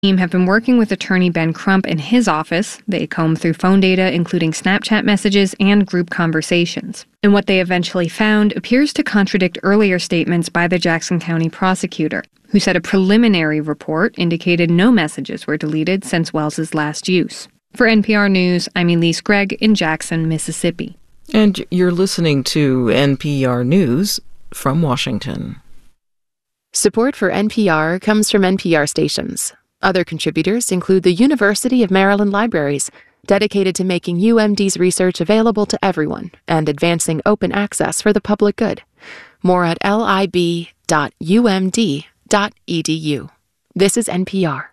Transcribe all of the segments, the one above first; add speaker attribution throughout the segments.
Speaker 1: team have been working with attorney Ben Crump in his office. They comb through phone data, including Snapchat messages and group conversations. And what they eventually found appears to contradict earlier statements by the Jackson County prosecutor, who said a preliminary report indicated no messages were deleted since Wells's last use. For NPR News, I'm Elise Gregg in Jackson, Mississippi.
Speaker 2: And you're listening to NPR News from Washington.
Speaker 3: Support for NPR comes from NPR stations. Other contributors include the University of Maryland Libraries, dedicated to making UMD's research available to everyone and advancing open access for the public good. More at lib.umd.edu. This is NPR.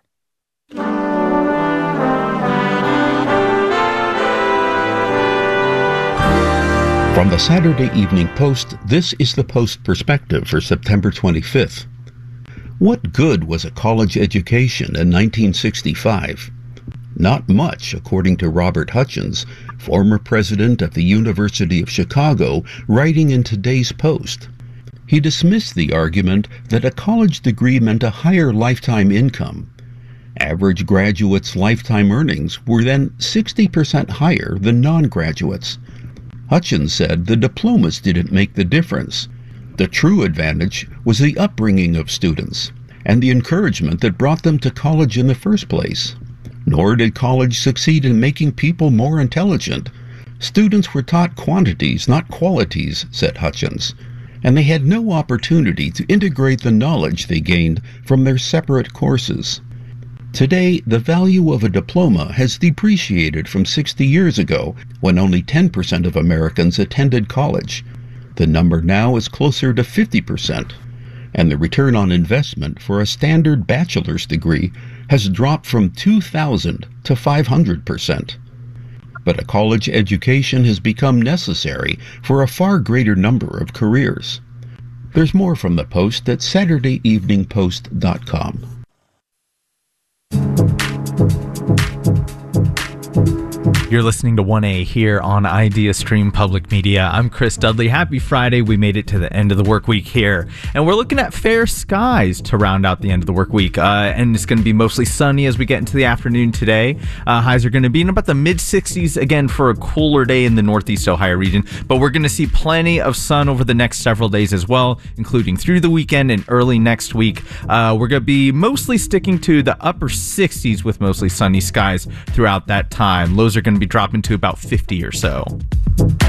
Speaker 4: From the Saturday Evening Post, this is the Post Perspective for September 25th. What good was a college education in 1965? Not much, according to Robert Hutchins, former president of the University of Chicago, writing in today's Post. He dismissed the argument that a college degree meant a higher lifetime income. Average graduates' lifetime earnings were then 60% higher than non-graduates. Hutchins said the diplomas didn't make the difference. The true advantage was the upbringing of students and the encouragement that brought them to college in the first place. Nor did college succeed in making people more intelligent. Students were taught quantities, not qualities, said Hutchins, and they had no opportunity to integrate the knowledge they gained from their separate courses. Today, the value of a diploma has depreciated from 60 years ago, when only 10% of Americans attended college. The number now is closer to 50%, and the return on investment for a standard bachelor's degree has dropped from 2,000 to 500%. But a college education has become necessary for a far greater number of careers. There's more from the Post at SaturdayEveningPost.com.
Speaker 5: You're listening to 1A here on Idea Stream Public Media. I'm Chris Dudley. Happy Friday. We made it to the end of the work week here. And we're looking at fair skies to round out the end of the work week. And it's going to be mostly sunny as we get into the afternoon today. Highs are going to be in about the mid-60s again for a cooler day in the Northeast Ohio region. But we're going to see plenty of sun over the next several days as well, including through the weekend and early next week. We're going to be mostly sticking to the upper 60s with mostly sunny skies throughout that time. Lows are going to be dropping to about 50 or so.